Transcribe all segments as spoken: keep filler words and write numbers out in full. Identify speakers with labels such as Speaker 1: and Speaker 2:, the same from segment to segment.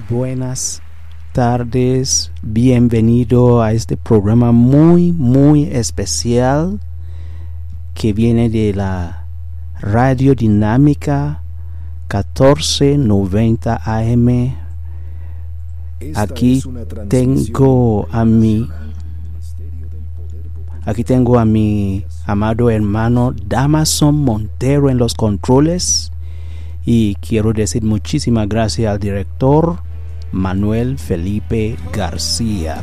Speaker 1: Buenas tardes, bienvenido a este programa muy muy especial que viene de la Radio Dinámica catorce noventa A M. Aquí tengo a mi aquí tengo a mi amado hermano Damaso Montero en los controles, y quiero decir muchísimas gracias al director Manuel Felipe García.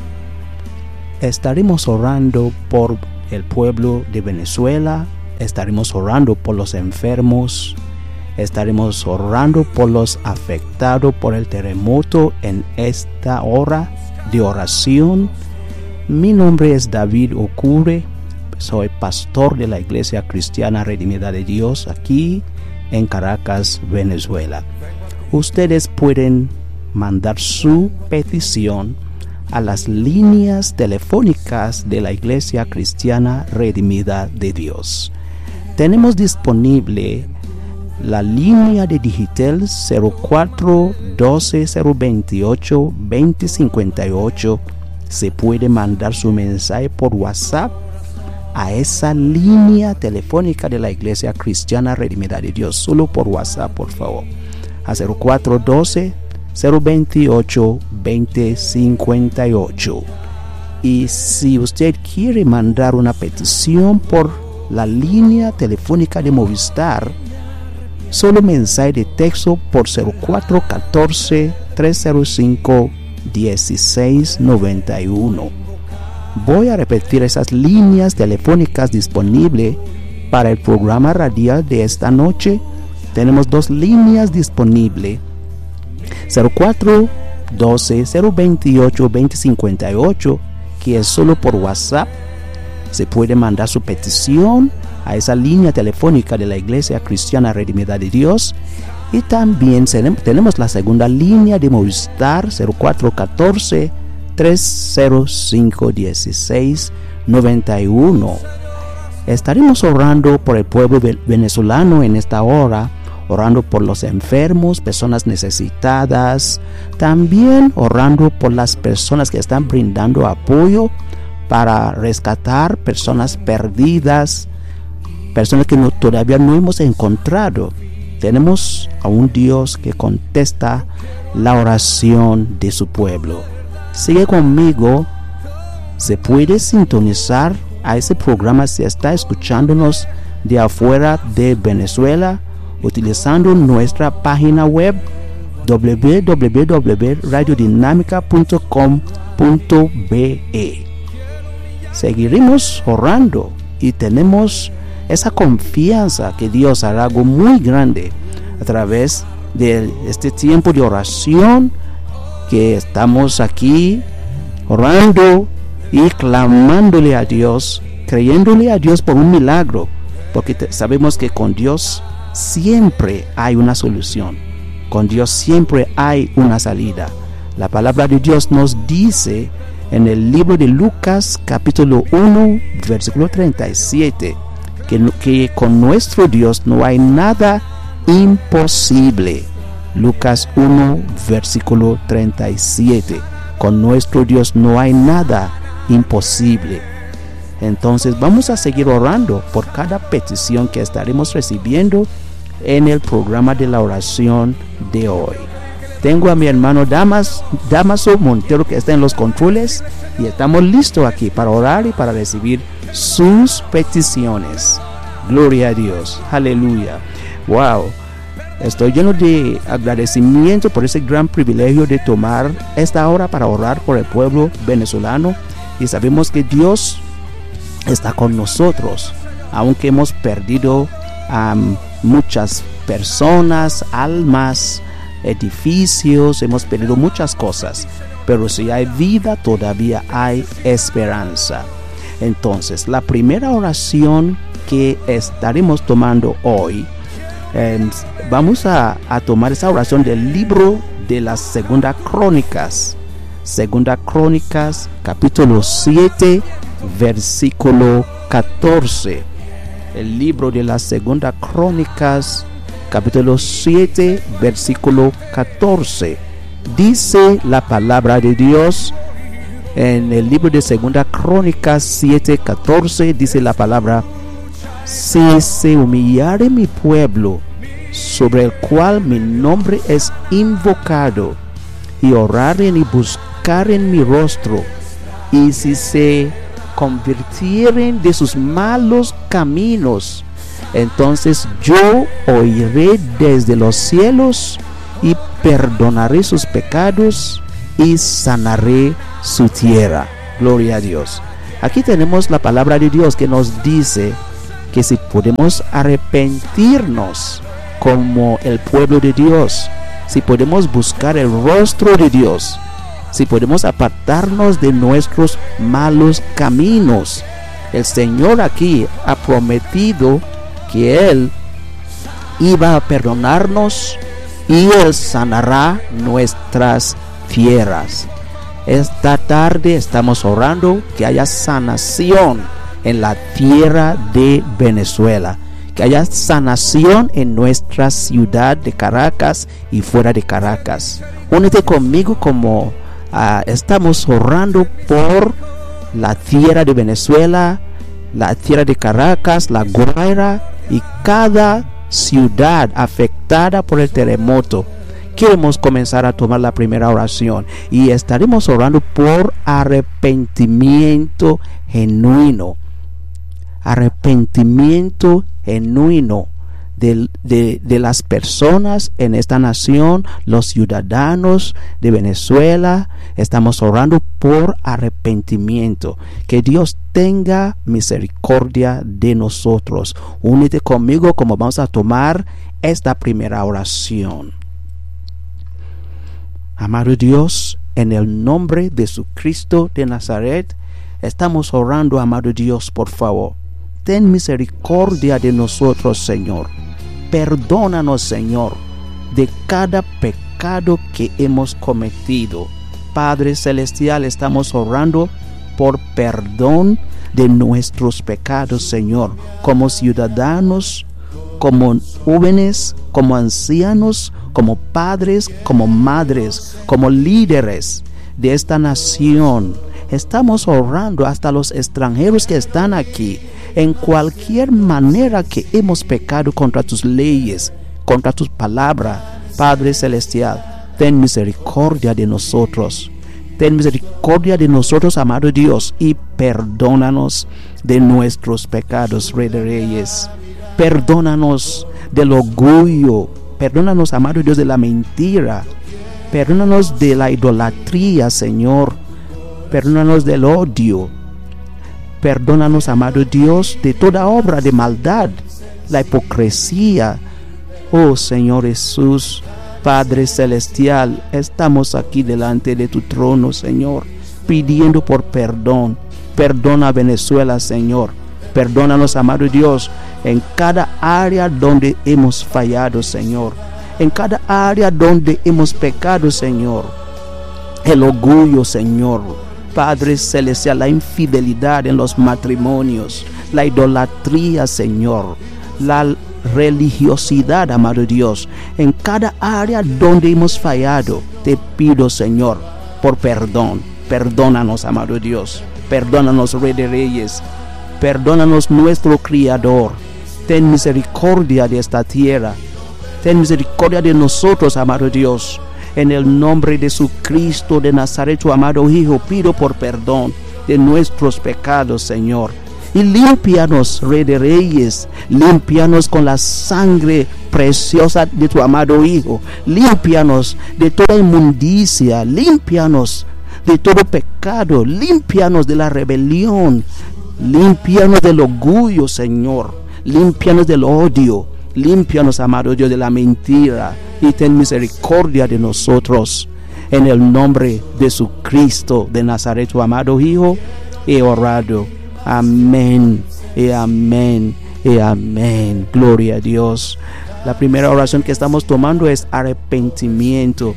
Speaker 1: Estaremos orando por el pueblo de Venezuela, estaremos orando por los enfermos, estaremos orando por los afectados por el terremoto en esta hora de oración. Mi nombre es David Ocure, soy pastor de la Iglesia Cristiana Redimida de Dios aquí en Caracas, Venezuela. Ustedes pueden mandar su petición a las líneas telefónicas de la Iglesia Cristiana Redimida de Dios. Tenemos disponible la línea de Digitel cero cuatro doce cero veintiocho veinte cincuenta y ocho. Se puede mandar su mensaje por WhatsApp a esa línea telefónica de la Iglesia Cristiana Redimida de Dios, solo por WhatsApp, por favor, a cero cuatro doce cero veintiocho veinte cincuenta y ocho. Y si usted quiere mandar una petición por la línea telefónica de Movistar, solo mensaje de texto por cero cuatro uno cuatro tres cero cinco uno seis nueve uno. Voy a repetir esas líneas telefónicas disponibles para el programa radial de esta noche. Tenemos dos líneas disponibles: cero cuatro doce cero veintiocho veinte cincuenta y ocho, que es solo por WhatsApp. Se puede mandar su petición a esa línea telefónica de la Iglesia Cristiana Redimida de Dios. Y también tenemos la segunda línea de Movistar, cero cuatro uno cuatro tres cero cinco uno seis nueve uno. Estaremos orando por el pueblo venezolano en esta hora, orando por los enfermos, personas necesitadas, también orando por las personas que están brindando apoyo para rescatar personas perdidas, personas que no, todavía no hemos encontrado. Tenemos a un Dios que contesta la oración de su pueblo. Sigue conmigo. Se puede sintonizar a ese programa si está escuchándonos de afuera de Venezuela, utilizando nuestra página web doble u doble u doble u punto radio dinámica punto com punto be. Seguiremos orando y tenemos esa confianza que Dios hará algo muy grande a través de este tiempo de oración, que estamos aquí orando y clamándole a Dios, creyéndole a Dios por un milagro, porque te, sabemos que con Dios siempre hay una solución, con Dios siempre hay una salida. La palabra de Dios nos dice en el libro de Lucas capítulo uno versículo treinta y siete que, que con nuestro Dios no hay nada imposible. Lucas uno versículo treinta y siete. Con nuestro Dios no hay nada imposible. Entonces vamos a seguir orando por cada petición que estaremos recibiendo en el programa de la oración de hoy. Tengo a mi hermano Damas, Damaso Montero, que está en los controles, y estamos listos aquí para orar y para recibir sus peticiones. Gloria a Dios. Aleluya. Wow. Estoy lleno de agradecimiento por ese gran privilegio de tomar esta hora para orar por el pueblo venezolano, y sabemos que Dios está con nosotros, aunque hemos perdido a um, muchas personas, almas, edificios, hemos perdido muchas cosas, pero si hay vida todavía hay esperanza. Entonces, la primera oración que estaremos tomando hoy, Eh, vamos a, a tomar esa oración del libro de las Segunda Crónicas. Segunda Crónicas, capítulo siete, versículo catorce. El libro de las Segunda Crónicas, capítulo siete, versículo catorce. Dice la palabra de Dios en el libro de Segunda Crónicas siete catorce, dice la palabra: si se humillare mi pueblo, sobre el cual mi nombre es invocado, y oraren y buscaren mi rostro, y si se convirtieren de sus malos caminos, entonces yo oiré desde los cielos y perdonaré sus pecados y sanaré su tierra. Gloria a Dios. Aquí tenemos la palabra de Dios que nos dice que si podemos arrepentirnos como el pueblo de Dios, si podemos buscar el rostro de Dios, si podemos apartarnos de nuestros malos caminos, el Señor aquí ha prometido que Él iba a perdonarnos y Él sanará nuestras tierras. Esta tarde estamos orando que haya sanación en la tierra de Venezuela, que haya sanación en nuestra ciudad de Caracas y fuera de Caracas. Únete conmigo como uh, estamos orando por la tierra de Venezuela, la tierra de Caracas, La Guaira y cada ciudad afectada por el terremoto. Queremos comenzar a tomar la primera oración y estaremos orando por arrepentimiento genuino. Arrepentimiento genuino de, de, de las personas en esta nación, los ciudadanos de Venezuela. Estamos orando por arrepentimiento. Que Dios tenga misericordia de nosotros. Únete conmigo como vamos a tomar esta primera oración. Amado Dios, en el nombre de Jesucristo de Nazaret, estamos orando, amado Dios, por favor. Ten misericordia de nosotros, Señor. Perdónanos, Señor, de cada pecado que hemos cometido. Padre Celestial, estamos orando por perdón de nuestros pecados, Señor, como ciudadanos, como jóvenes, como ancianos, como padres, como madres, como líderes de esta nación. Estamos orando hasta los extranjeros que están aquí. En cualquier manera que hemos pecado contra tus leyes, contra tus palabras, Padre Celestial, ten misericordia de nosotros. Ten misericordia de nosotros, amado Dios, y perdónanos de nuestros pecados, Rey de Reyes. Perdónanos del orgullo. Perdónanos, amado Dios, de la mentira. Perdónanos de la idolatría, Señor. Perdónanos del odio. Perdónanos, amado Dios, de toda obra de maldad, la hipocresía. Oh Señor Jesús, Padre Celestial, estamos aquí delante de tu trono, Señor, pidiendo por perdón. Perdona a Venezuela, Señor. Perdónanos, amado Dios, en cada área donde hemos fallado, Señor. En cada área donde hemos pecado, Señor. El orgullo, Señor. Padre Celestial, la infidelidad en los matrimonios, la idolatría, Señor, la religiosidad, amado Dios, en cada área donde hemos fallado, te pido, Señor, por perdón. Perdónanos, amado Dios, perdónanos, Rey de Reyes, perdónanos, nuestro Criador. Ten misericordia de esta tierra, ten misericordia de nosotros, amado Dios. En el nombre de Jesucristo de Nazaret, tu amado Hijo, pido por perdón de nuestros pecados, Señor. Y límpianos, Rey de Reyes, límpianos con la sangre preciosa de tu amado Hijo. Límpianos de toda inmundicia, límpianos de todo pecado, límpianos de la rebelión, límpianos del orgullo, Señor, límpianos del odio, límpianos, amado Dios, de la mentira. Y ten misericordia de nosotros. En el nombre de Jesucristo de Nazaret, tu amado Hijo, he orado. Amén, y amén, y amén. Gloria a Dios. La primera oración que estamos tomando es arrepentimiento.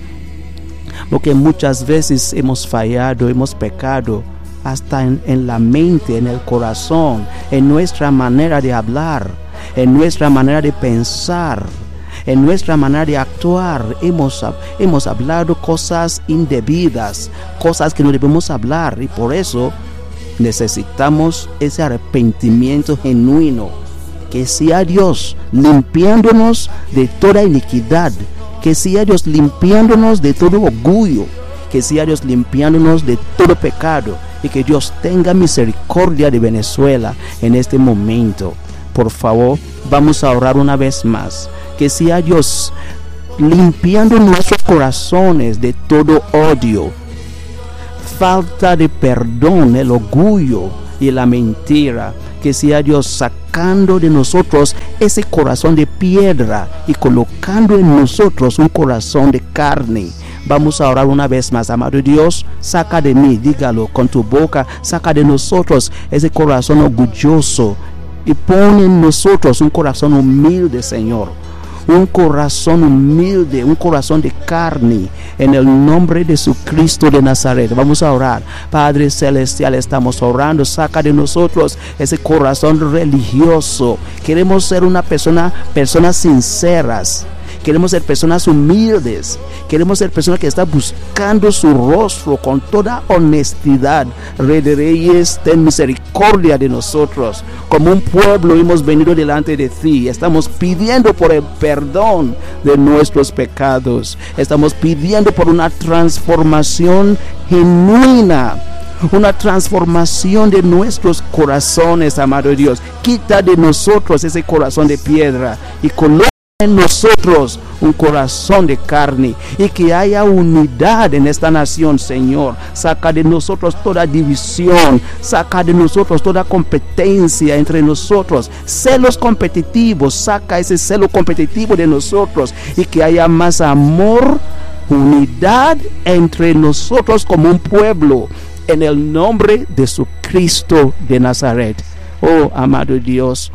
Speaker 1: Porque muchas veces hemos fallado, hemos pecado, hasta en, en la mente, en el corazón, en nuestra manera de hablar, en nuestra manera de pensar, en nuestra manera de actuar hemos, hemos hablado cosas indebidas, cosas que no debemos hablar, y por eso necesitamos ese arrepentimiento genuino. Que sea Dios limpiándonos de toda iniquidad, que sea Dios limpiándonos de todo orgullo, que sea Dios limpiándonos de todo pecado, y que Dios tenga misericordia de Venezuela en este momento. Por favor, vamos a orar una vez más. Que sea Dios limpiando nuestros corazones de todo odio, falta de perdón, el orgullo y la mentira. Que sea Dios sacando de nosotros ese corazón de piedra y colocando en nosotros un corazón de carne. Vamos a orar una vez más. Amado Dios, saca de mí, dígalo con tu boca, saca de nosotros ese corazón orgulloso y pon en nosotros un corazón humilde, Señor. Un corazón humilde, un corazón de carne, en el nombre de Jesucristo de Nazaret. Vamos a orar. Padre Celestial, estamos orando. Saca de nosotros ese corazón religioso. Queremos ser una persona, personas sinceras. Queremos ser personas humildes. Queremos ser personas que están buscando su rostro con toda honestidad. Rey de Reyes, ten misericordia de nosotros. Como un pueblo hemos venido delante de ti. Estamos pidiendo por el perdón de nuestros pecados. Estamos pidiendo por una transformación genuina. Una transformación de nuestros corazones, amado Dios. Quita de nosotros ese corazón de piedra y coloca en nosotros un corazón de carne, y que haya unidad en esta nación, Señor. Saca de nosotros toda división, saca de nosotros toda competencia entre nosotros, celos competitivos, saca ese celo competitivo de nosotros, y que haya más amor, unidad entre nosotros como un pueblo, en el nombre de su Cristo de Nazaret. Oh, amado Dios,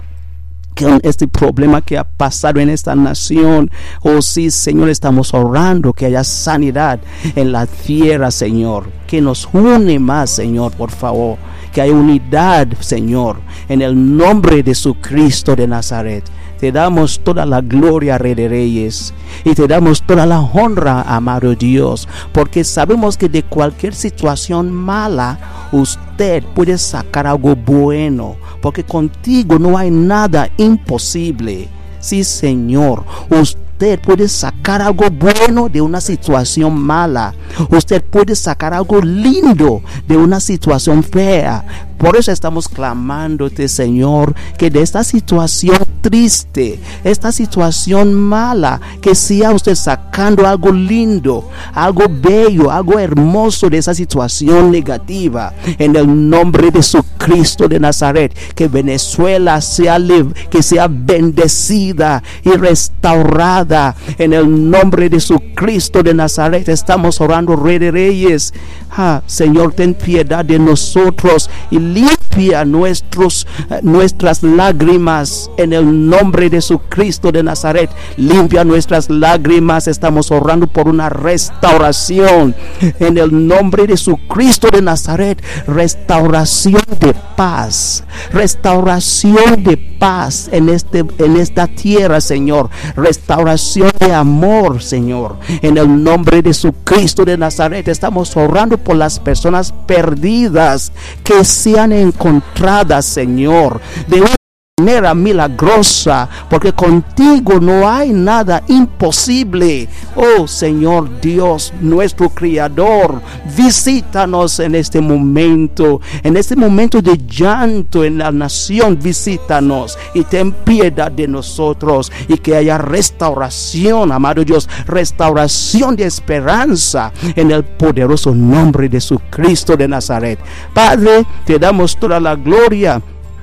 Speaker 1: con este problema que ha pasado en esta nación, oh sí, Señor, estamos orando que haya sanidad en la tierra, Señor, que nos une más, Señor, por favor, que haya unidad, Señor, en el nombre de su Cristo de Nazaret. Te damos toda la gloria, Rey de Reyes, y te damos toda la honra, amado Dios, porque sabemos que de cualquier situación mala usted puede sacar algo bueno, porque contigo no hay nada imposible. Sí, Señor, usted puede sacar algo bueno de una situación mala. Usted puede sacar algo lindo de una situación fea. Por eso estamos clamándote, Señor, que de esta situación triste, esta situación mala, que sea usted sacando algo lindo, algo bello, algo hermoso de esa situación negativa. En el nombre de su Cristo de Nazaret, que Venezuela sea libre, que sea bendecida y restaurada. En el nombre de su Cristo de Nazaret estamos orando, Rey de Reyes. Ah, Señor, ten piedad de nosotros y limpia nuestros, nuestras lágrimas en el nombre de su Cristo de Nazaret. Limpia nuestras lágrimas. Estamos orando por una restauración en el nombre de su Cristo de Nazaret. Restauración de paz, restauración de paz en este, en esta tierra, Señor. Restauración de amor, Señor, en el nombre de su Cristo de Nazaret. Estamos orando por las personas perdidas, que sean encontradas, Señor, de una manera milagrosa, porque contigo no hay nada imposible. Oh Señor Dios, nuestro Creador, visítanos en este momento, en este momento de llanto en la nación. Visítanos y ten piedad de nosotros, y que haya restauración, amado Dios, restauración de esperanza en el poderoso nombre de su Cristo de Nazaret. Padre, te damos toda la gloria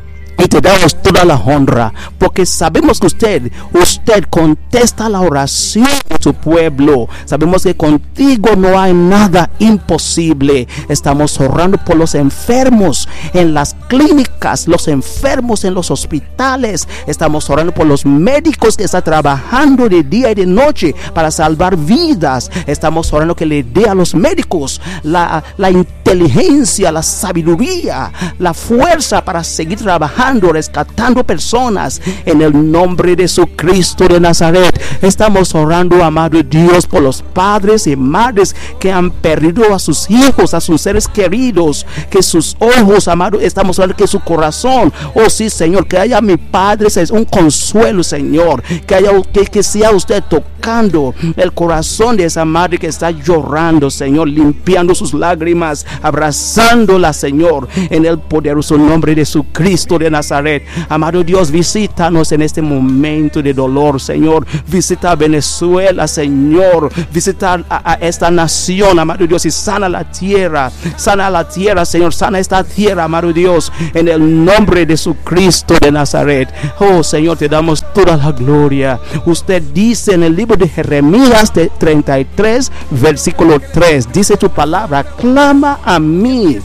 Speaker 1: y te damos toda la honra, porque sabemos que usted, usted contesta la oración de su pueblo. Sabemos que contigo no hay nada imposible. Estamos orando por los enfermos en las clínicas, los enfermos en los hospitales. Estamos orando por los médicos que están trabajando de día y de noche para salvar vidas. Estamos orando que le dé a los médicos la, la inteligencia, la sabiduría, la fuerza para seguir trabajando, rescatando personas en el nombre de su Cristo de Nazaret. Estamos orando, amado Dios, por los padres y madres que han perdido a sus hijos, a sus seres queridos, que sus ojos, amado, estamos orando que su corazón, oh sí, Señor, que haya mi Padre, es un consuelo, Señor, que haya, que, que sea usted tocando el corazón de esa madre que está llorando, Señor, limpiando sus lágrimas, abrazándola, Señor, en el poderoso nombre de Jesucristo de Nazaret. Amado Dios, visítanos en este momento de dolor, Señor. Visita a Venezuela, Señor. Visita a, a esta nación, amado Dios, y sana la tierra. Sana la tierra, Señor. Sana esta tierra, amado Dios, en el nombre de Jesucristo de Nazaret. Oh, Señor, te damos toda la gloria. Usted dice en el libro de Jeremías de treinta y tres, versículo tres, dice tu palabra: clama a mí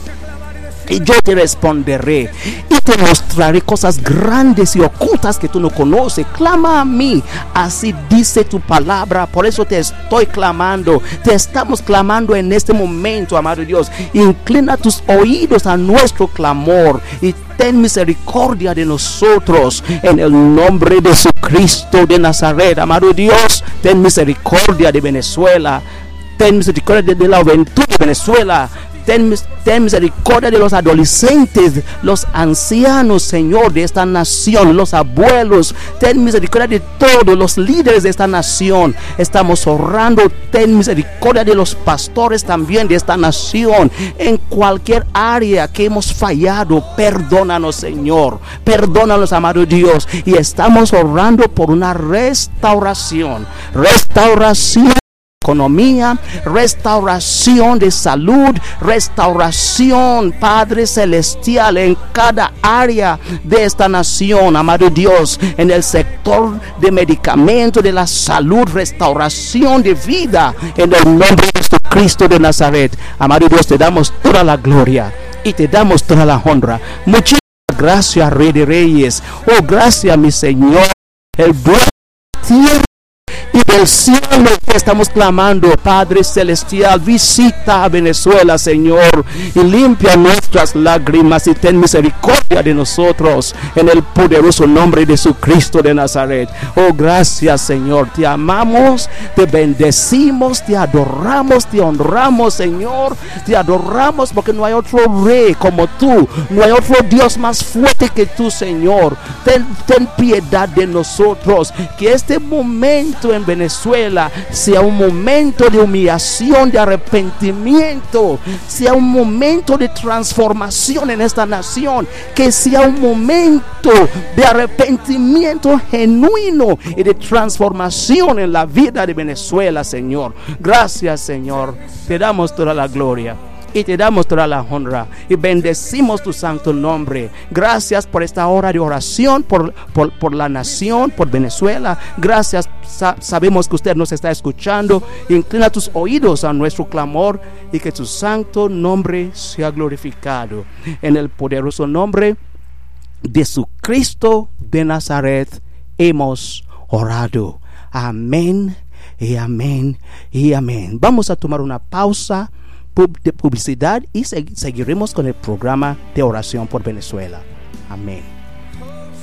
Speaker 1: y yo te responderé y te mostraré cosas grandes y ocultas que tú no conoces. Clama a mí, así dice tu palabra. Por eso te estoy clamando, te estamos clamando en este momento, amado Dios. Inclina tus oídos a nuestro clamor y ten misericordia de nosotros en el nombre de Jesucristo de Nazaret. Amado Dios, ten misericordia de Venezuela. Ten misericordia de, de la juventud de Venezuela. Ten, ten misericordia de los adolescentes, los ancianos, Señor, de esta nación, los abuelos. Ten misericordia de todos los líderes de esta nación. Estamos orando. Ten misericordia de los pastores también de esta nación. En cualquier área que hemos fallado, perdónanos, Señor. Perdónanos, amado Dios. Y estamos orando por una restauración. Restauración. Economía, restauración de salud, restauración, Padre Celestial, en cada área de esta nación, amado Dios, en el sector de medicamentos, de la salud, restauración de vida, en el nombre de Jesucristo de Nazaret. Amado Dios, te damos toda la gloria y te damos toda la honra. Muchísimas gracias, Rey de Reyes. Oh, gracias, mi Señor, el dueño de la tierra y del cielo. Estamos clamando, Padre Celestial, visita a Venezuela, Señor, y limpia nuestras lágrimas y ten misericordia de nosotros en el poderoso nombre de Jesucristo de Nazaret. Oh, gracias, Señor, te amamos, te bendecimos, te adoramos, te honramos, Señor, te adoramos porque no hay otro rey como tú, no hay otro Dios más fuerte que tú, Señor. Ten, ten piedad de nosotros, que este momento en Venezuela sea un momento de humillación, de arrepentimiento, sea un momento de transformación en esta nación, que sea un momento de arrepentimiento genuino y de transformación en la vida de Venezuela, Señor. Gracias, Señor, te damos toda la gloria y te damos toda la honra y bendecimos tu santo nombre. Gracias por esta hora de oración, por, por, por la nación, por Venezuela. Gracias, sa- sabemos que usted nos está escuchando. Inclina tus oídos a nuestro clamor y que tu santo nombre sea glorificado. En el poderoso nombre de Jesucristo de Nazaret hemos orado. Amén y amén y amén. Vamos a tomar una pausa de publicidad y seguiremos con el programa de oración por Venezuela. Amén.